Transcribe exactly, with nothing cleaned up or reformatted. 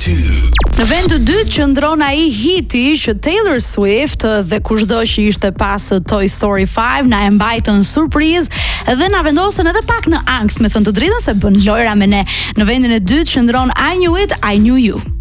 two. Në vend të dytë qëndron ai hiti që Taylor Swift dhe kushdo që ishte pas Toy Story five na e mbajtën surprizë dhe na vendosën edhe pak në angst, me thënë të drejtën, se bën lojra me ne. Në vendin e dytë qëndron I Knew It, I Knew You.